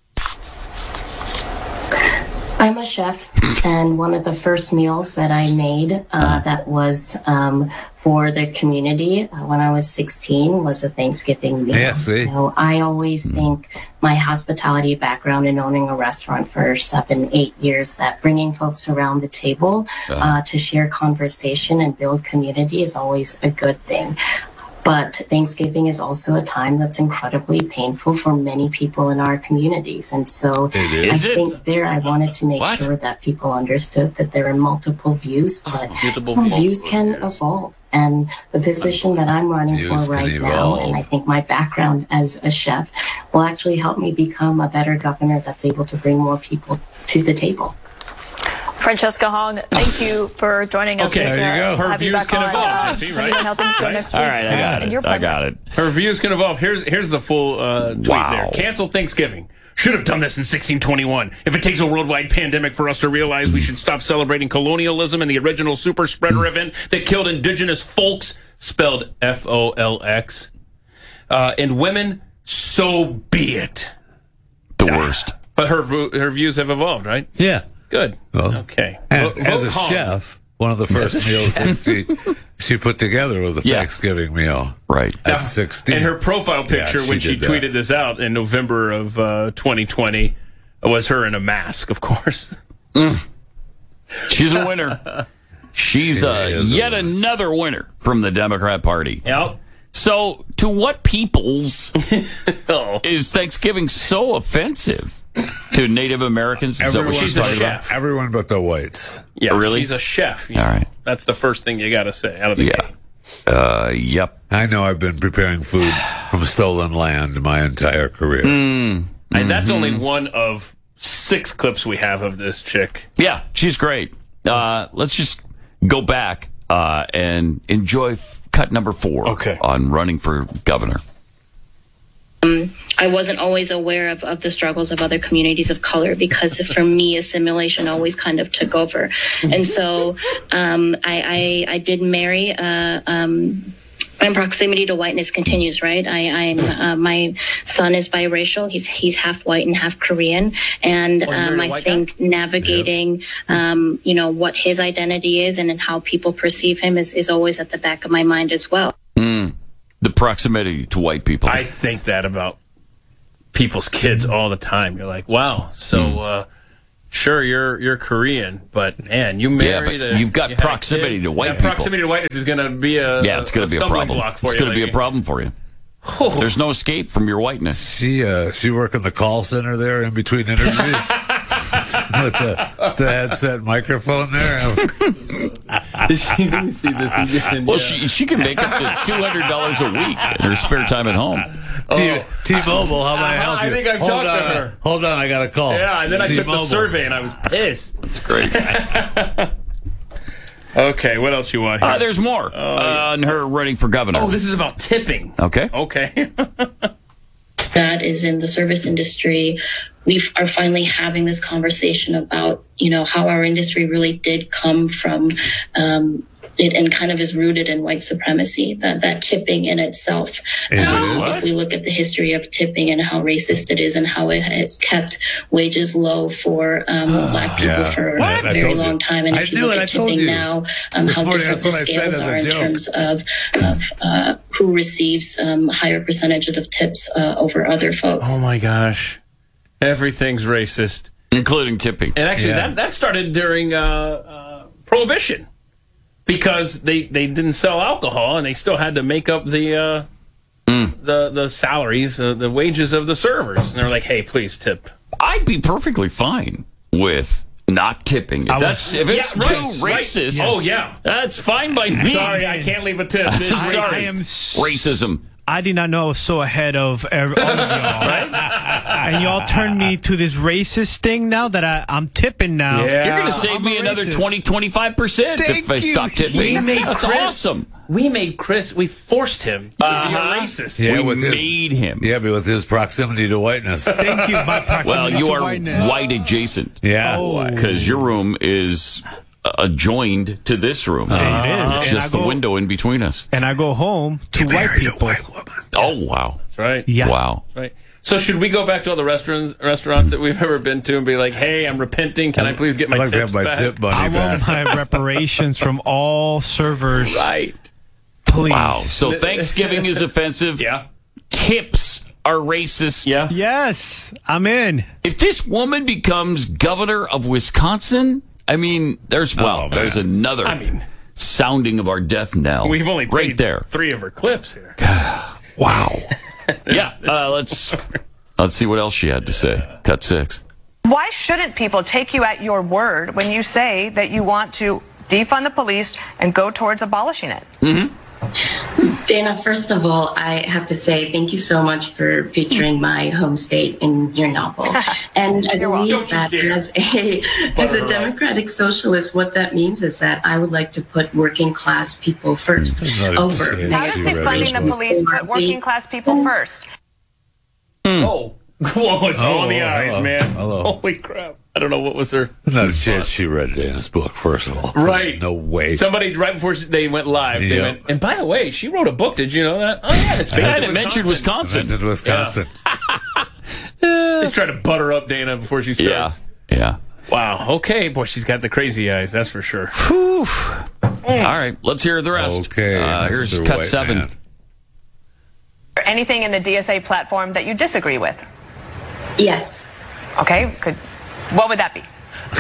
I'm a chef, and one of the first meals that I made that was for the community when I was 16 was a Thanksgiving meal. Yeah, see? You know, I always think my hospitality background in owning a restaurant for 7-8 years, that bringing folks around the table to share conversation and build community is always a good thing. But Thanksgiving is also a time that's incredibly painful for many people in our communities. And so I think I wanted to make sure that people understood that there are multiple views, but views can evolve. And the position that I'm running for right now, and I think my background as a chef, will actually help me become a better governor that's able to bring more people to the table. Francesca Hong, thank you for joining us. Okay, there you go. Her views can evolve, Jeffy, right? How things go next week. All right, I got it. Her views can evolve. Here's the full tweet there. Cancel Thanksgiving. Should have done this in 1621. If it takes a worldwide pandemic for us to realize we should stop celebrating colonialism and the original super spreader event that killed indigenous folks, spelled Folx, and women, so be it. The worst. But her views have evolved, right? Yeah. Good. Well, okay. And as a chef, one of the first meals that she put together was a Thanksgiving meal. Right. At 16. And her profile picture when she tweeted this out in November of 2020 was her in a mask, of course. She's a winner. She's yet another winner from the Democrat Party. Yep. So, to what peoples is Thanksgiving so offensive? To Native Americans? Everyone but the whites. Yeah, really? She's a chef. All right. That's the first thing you got to say out of the gate. Yep. I know I've been preparing food from stolen land my entire career. And that's only one of 6 clips we have of this chick. Yeah, she's great. Let's just go back and enjoy cut number 4 on running for governor. I wasn't always aware of the struggles of other communities of color, because for me, assimilation always kind of took over. And so I did marry. My proximity to whiteness continues, right? My son is biracial. He's half white and half Korean. And I think navigating, what his identity is and how people perceive him is always at the back of my mind as well. The proximity to white people. I think that about people's kids all the time. You're like, wow, so sure, you're Korean, but man, you married you've got proximity to white people. Proximity to whiteness is going to be it's going to be a problem. Block for it's going to be a problem for you. There's no escape from your whiteness. She work in the call center there in between interviews with the headset microphone there. Let me see this again. Well, she can make up to $200 a week in her spare time at home. T-Mobile, how may I help you? I think I've talked to her. Hold on, I got a call. Yeah, and then T-Mobile. I took the survey and I was pissed. That's great. Okay, what else you want here? There's more on her running for governor. Oh, this is about tipping. Okay. That is in the service industry. We are finally having this conversation about, how our industry really did come from it and kind of is rooted in white supremacy, that tipping in itself. If we look at the history of tipping and how racist it is and how it has kept wages low for Black people for a very long time. And if you look at tipping now, how different the scales are in terms of who receives higher percentages of tips over other folks. Oh my gosh. Everything's racist. Including tipping. And actually that started during Prohibition. Because they didn't sell alcohol and they still had to make up the salaries, the wages of the servers. And they're like, hey, please tip. I'd be perfectly fine with not tipping. If it's too racist, right. Yes. Oh, yeah. That's fine by me. Sorry, I can't leave a tip. It's racism. I did not know I was so ahead of all of y'all. Right? And y'all turned me to this racist thing now that I'm tipping now. Yeah. You're going to save me another 20-25% if I stop tipping. That's awesome. We made Chris, we forced him to be a racist. Yeah, we made him. Yeah, but with his proximity to whiteness. Thank you, my proximity to whiteness. Well, you are white adjacent. Yeah. Because your room is adjoined to this room. It is. It's just the window in between us. And I go home to white people. Oh, wow. That's right. Yeah. Wow. Right. So should we go back to all the restaurants that we've ever been to and be like, hey, I'm repenting. Can I please get my tips back? Tip money I want my reparations from all servers. Right. Please. Wow. So Thanksgiving is offensive. Yeah. Tips are racist. Yeah. Yes. I'm in. If this woman becomes governor of Wisconsin, I mean, there's another sounding of our death knell. We've only played right there. 3 of her clips here. Wow. Let's see what else she had to say. Cut 6. Why shouldn't people take you at your word when you say that you want to defund the police and go towards abolishing it? Mm-hmm. Dana, first of all, I have to say thank you so much for featuring my home state in your novel. And I believe that as a democratic socialist, what that means is that I would like to put working class people first over. How does defunding the police put working class people first? Oh. Whoa, it's all in the eyes, hello. man. Hello. Holy crap. I don't know what was her. There's not a chance she read Dana's book, first of all. Right. There's no way. Somebody, right before they went live, they went, and by the way, she wrote a book. Did you know that? Oh, yeah, it's based in mentioned Wisconsin. Mentioned Wisconsin. Just try to butter up Dana before she starts. Yeah. Wow. Okay. Boy, she's got the crazy eyes. That's for sure. Whew. All right. Let's hear the rest. Okay. Here's cut 7. Is there anything in the DSA platform that you disagree with? Yes. Okay. What would that be?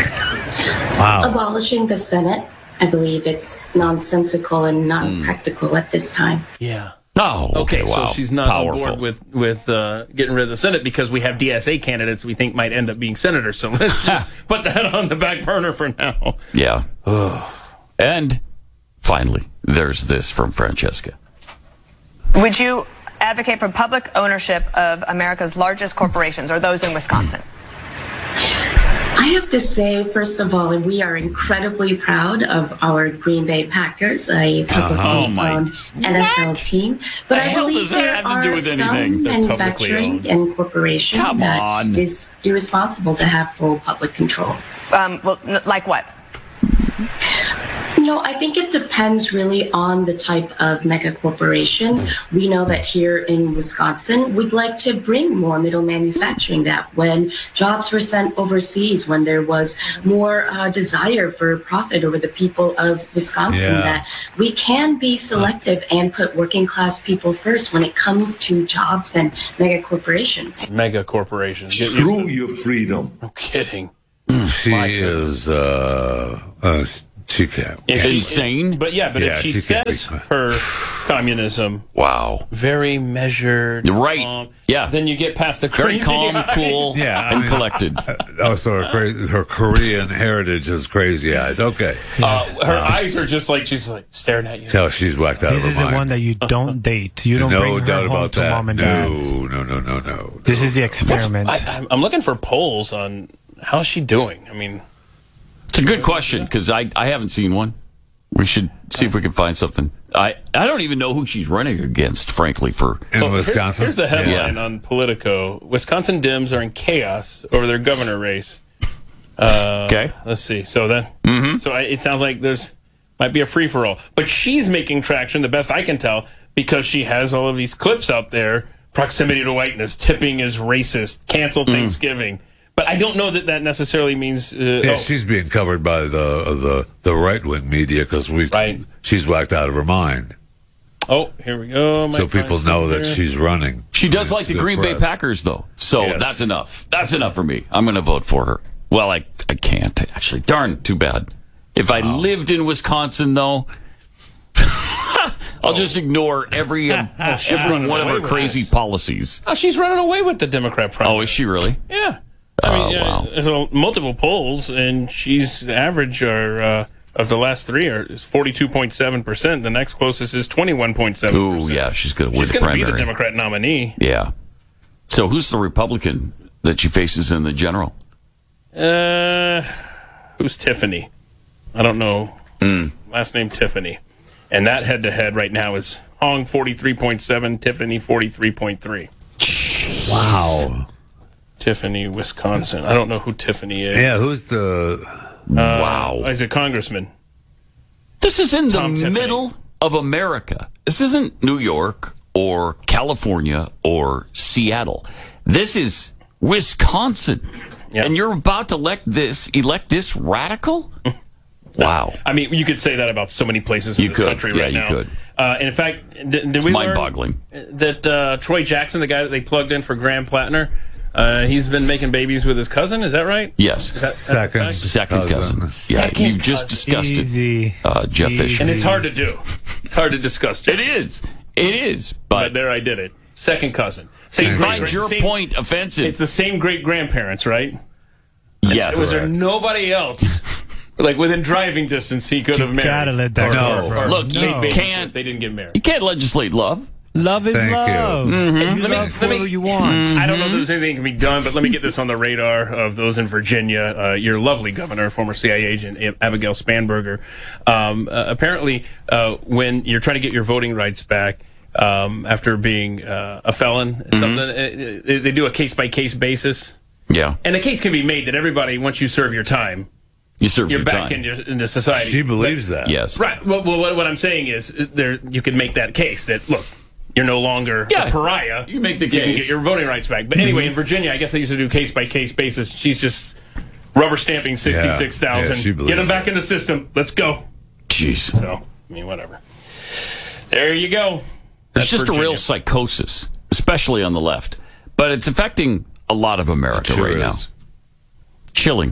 Wow. Abolishing the Senate. I believe it's nonsensical and not practical at this time. Yeah. Oh, okay. Wow. So she's not Powerful. on board with getting rid of the Senate because we have DSA candidates we think might end up being senators. So let's just put that on the back burner for now. Yeah. And finally, there's this from Francesca. Would you advocate for public ownership of America's largest corporations or those in Wisconsin? I have to say, first of all, we are incredibly proud of our Green Bay Packers, a publicly owned NFL team. But I believe there are some manufacturing and corporation that is irresponsible to have full public control. Well, like what? No, I think it depends really on the type of mega corporation. We know that here in Wisconsin, we'd like to bring more middle manufacturing, that when jobs were sent overseas, when there was more desire for profit over the people of Wisconsin, that we can be selective and put working class people first when it comes to jobs and mega corporations. Mega corporations. Screw your freedom. No kidding. She is she can't. Insane? But if she says her communism, very measured, right? Then you get past the crazy very calm, eyes. cool, and collected. So her Korean heritage has crazy eyes. Okay, her eyes are just like she's like staring at you. So she's whacked out of her mind. This is the one that you don't date. You don't bring her home to mom and dad. No. This is the experiment. I'm looking for polls on how's she doing. I mean, it's a good question because I haven't seen one. We should see if we can find something. I don't even know who she's running against, frankly, in Wisconsin. Here's the headline on Politico. Wisconsin Dems are in chaos over their governor race. Okay. Let's see. So then, so it sounds like there's might be a free-for-all. But she's making traction, the best I can tell, because she has all of these clips out there. Proximity to whiteness, tipping is racist, cancel Thanksgiving. But I don't know that necessarily means... she's being covered by the right-wing media because she's whacked out of her mind. Oh, here we go. So people know that she's running. She does like the Green Bay Packers, though. So that's enough. That's enough for me. I'm going to vote for her. Well, I can't, actually. Darn, too bad. If I lived in Wisconsin, though... I'll just ignore every one of her crazy policies. Oh, she's running away with the Democrat primary. Oh, is she really? Yeah. Wow. There's multiple polls, and she's average of the last three is 42.7%. The next closest is 21.7%. Oh, yeah, she's going to win the primary. She's going to be the Democrat nominee. Yeah. So who's the Republican that she faces in the general? Who's Tiffany? I don't know. Last name Tiffany. And that head-to-head right now is Hong 43.7, Tiffany 43.3. Wow. Tiffany, Wisconsin. I don't know who Tiffany is. Yeah, who's the... wow. He's a congressman. This is in the middle of America. This isn't New York or California or Seattle. This is Wisconsin. Yep. And you're about to elect this radical? Wow. I mean, you could say that about so many places in this country right now. Yeah, you could. And in fact, did we mind-boggling that Troy Jackson, the guy that they plugged in for Graham Plattner, he's been making babies with his cousin? Is that right? Yes. Second cousin. Yeah, you just discussed it, Jeff Fisher. And it's hard to do. It's hard to discuss. It is. But there I did it. Second cousin. Find your point offensive. It's the same great-grandparents, right? Yes. Was there nobody else... Like within driving distance, he could have married. Gotta let that go. Look, you can't. They didn't get married. You can't legislate love. Love is love. Mm-hmm. You love who you want. I don't know if there's anything that can be done, but let me get this on the radar of those in Virginia. Your lovely governor, former CIA agent Abigail Spanberger. Apparently, when you're trying to get your voting rights back after being a felon, they do a case-by-case basis. Yeah. And a case can be made that everybody, once you serve your time, you're back into society. She believes that. Yes. Right. Well, what I'm saying is, you can make that case that, look, you're no longer a pariah. You make the case. You can get your voting rights back. But anyway, in Virginia, I guess they used to do case-by-case basis. She's just rubber stamping 66,000. Get them back in the system. Let's go. Jeez. So, I mean, whatever. There you go. There's just a real psychosis, especially on the left. But it's affecting a lot of America right now. Chilling.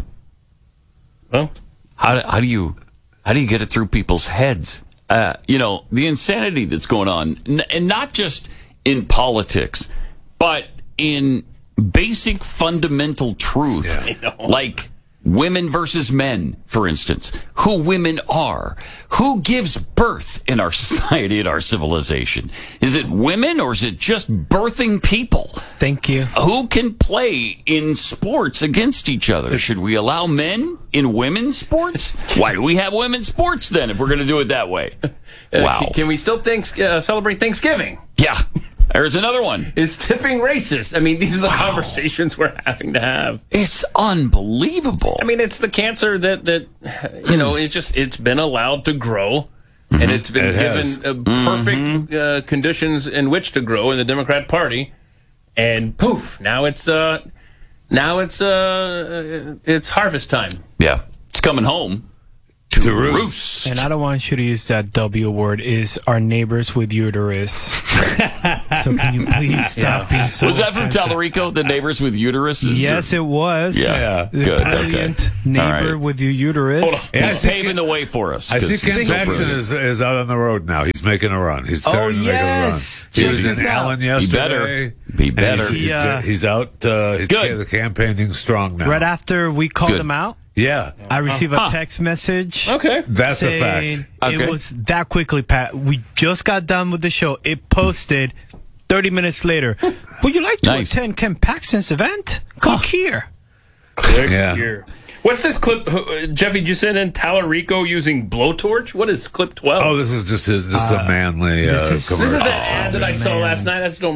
Well, how do you get it through people's heads? The insanity that's going on, and not just in politics, but in basic fundamental truth, like women versus men, for instance, who women are, who gives birth in our society, in our civilization. Is it women or is it just birthing people? Thank you. Who can play in sports against each other? Should we allow men in women's sports? Why do we have women's sports then if we're going to do it that way? Wow. Can we still celebrate Thanksgiving? Yeah. There's another one. Is tipping racist? I mean, these are the conversations we're having to have. It's unbelievable. I mean, it's the cancer that it's been allowed to grow, and it's been given perfect conditions in which to grow in the Democrat Party, and poof, now it's harvest time. Yeah, it's coming home to roost. And I don't want you to use that W word. Is our neighbors with uterus? So can you please stop being so Was that from Tallarico, the neighbors with uteruses? Yes, it was. Yeah. The Good. brilliant neighbor with the uterus. Hold on. Yeah, he's paving the way for us. I see Ken Paxton is out on the road now. He's making a run. He's starting to make a run. He was in Allen yesterday. He better. He's out. He's the campaigning strong now. Right after we called him out. Yeah. I received a text message. Okay. That's a fact. It was that quickly, Pat. We just got done with the show. It posted 30 minutes later. Would you like to attend Ken Paxton's event? Click here. Click here. What's this clip? Jeffy, did you send in Tallarico using blowtorch? What is clip 12? Oh, this is just a manly This is commercial. that ad that I saw last night. I just don't